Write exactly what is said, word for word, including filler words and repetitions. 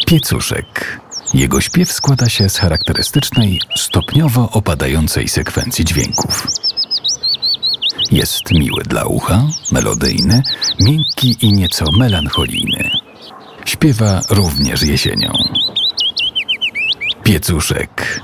Piecuszek. Jego śpiew składa się z charakterystycznej, stopniowo opadającej sekwencji dźwięków. Jest miły dla ucha, melodyjny, miękki i nieco melancholijny. Śpiewa również jesienią. Piecuszek.